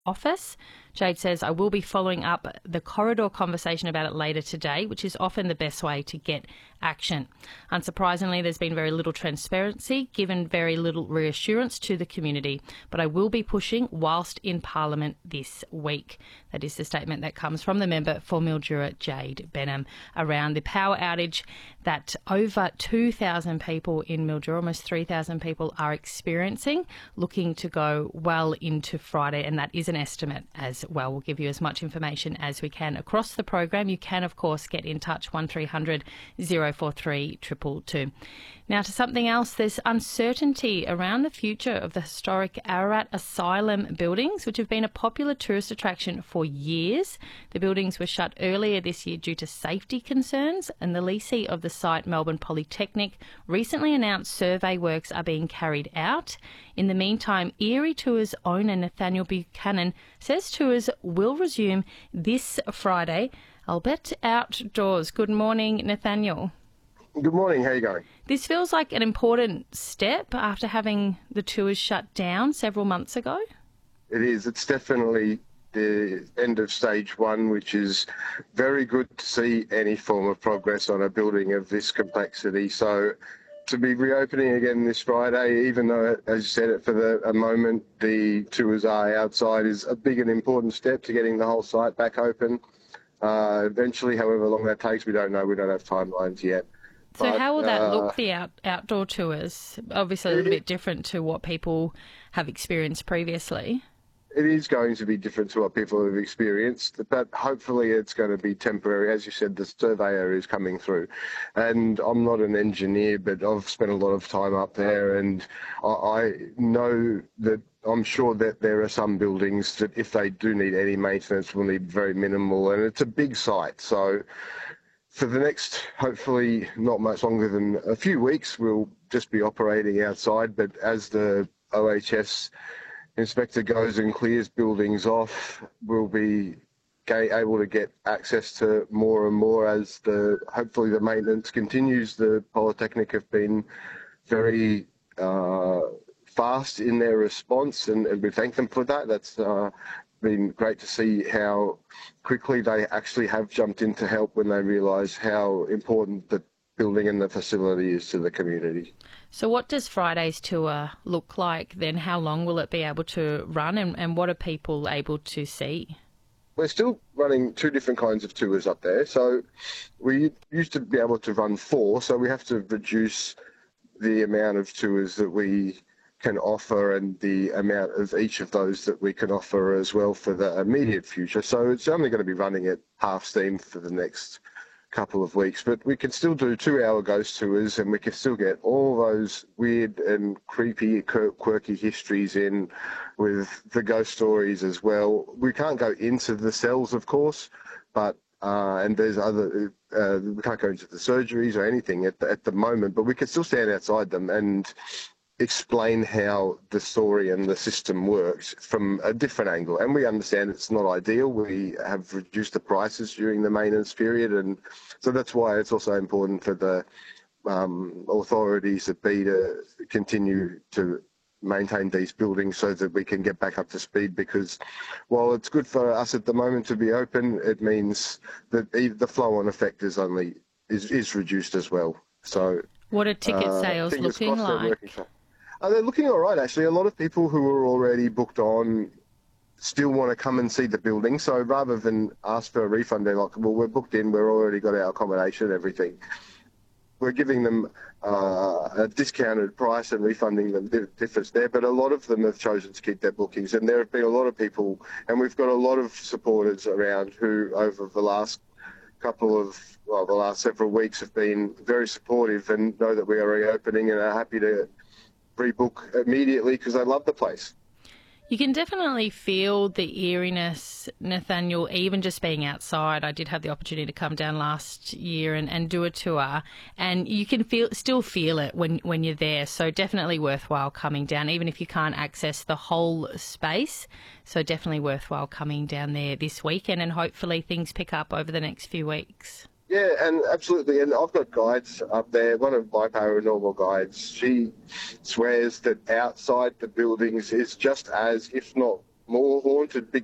office. Jade says, I will be following up the corridor conversation about it later today, which is often the best way to get action. Unsurprisingly, there's been very little transparency, given very little reassurance to the community, but I will be pushing whilst in Parliament this week. That is the statement that comes from the member for Mildura, Jade Benham, around the power outage that over 2,000 people in Mildura, almost 3,000 people, are experiencing, looking to go well into Friday, and that is an estimate as well. We'll give you as much information as we can across the program. You can, of course, get in touch 1300 043 222. Now to something else. There's uncertainty around the future of the historic Ararat Asylum buildings, which have been a popular tourist attraction for years. The buildings were shut earlier this year due to safety concerns, and the leasee of the site, Melbourne Polytechnic, recently announced survey works are being carried out. In the meantime, Erie Tours owner Nathaniel Buchanan says tours will resume this Friday, albeit outdoors. Good morning, Nathaniel. Good morning. How are you going? This feels like an important step after having the tours shut down several months ago. It is. It's definitely the end of stage one, which is very good to see any form of progress on a building of this complexity. So to be reopening again this Friday, even though, as you said, for a moment the tours are outside, is a big and important step to getting the whole site back open. Eventually, however long that takes, we don't know. We don't have timelines yet. So how will that look, the outdoor tours? Obviously a little bit different to what people have experienced previously. It is going to be different to what people have experienced, but hopefully it's going to be temporary. As you said, the surveyor is coming through. And I'm not an engineer, but I've spent a lot of time up there, and I know that I'm sure that there are some buildings that if they do need any maintenance will need very minimal, and it's a big site. So for the next, hopefully not much longer than a few weeks, we'll just be operating outside. But as the OHS inspector goes and clears buildings off, we'll be able to get access to more and more as hopefully the maintenance continues. The Polytechnic have been very fast in their response, and we thank them for that. That's been great to see how quickly they actually have jumped in to help when they realise how important the building and the facility is to the community. So what does Friday's tour look like then? How long will it be able to run, and what are people able to see? We're still running two different kinds of tours up there. So we used to be able to run 4, so we have to reduce the amount of tours that we can offer and the amount of each of those that we can offer as well for the immediate future. So it's only going to be running at half steam for the next couple of weeks, but we can still do 2-hour ghost tours, and we can still get all those weird and creepy, quirky histories in with the ghost stories as well. We can't go into the cells, of course, but and there's other we can't go into the surgeries or anything at the moment, but we can still stand outside them and explain how the story and the system works from a different angle. And we understand it's not ideal. We have reduced the prices during the maintenance period, and so that's why it's also important for the authorities at B to continue to maintain these buildings so that we can get back up to speed, because while it's good for us at the moment to be open, it means that the flow-on effect is reduced as well. So what are ticket sales looking like? They're looking all right, actually. A lot of people who are already booked on still want to come and see the building. So rather than ask for a refund, they're like, well, we're booked in, we've already got our accommodation and everything. We're giving them a discounted price and refunding them the difference there. But a lot of them have chosen to keep their bookings. And there have been a lot of people, and we've got a lot of supporters around who over the last the last several weeks have been very supportive and know that we are reopening and are happy to rebook immediately because they love the place. You can definitely feel the eeriness, Nathaniel, even just being outside. I did have the opportunity to come down last year and do a tour, and you can still feel it when you're there. So definitely worthwhile coming down, even if you can't access the whole space. So definitely worthwhile coming down there this weekend, and hopefully things pick up over the next few weeks. Yeah, and absolutely. And I've got guides up there. One of my paranormal guides, she swears that outside the buildings is just as, if not more haunted big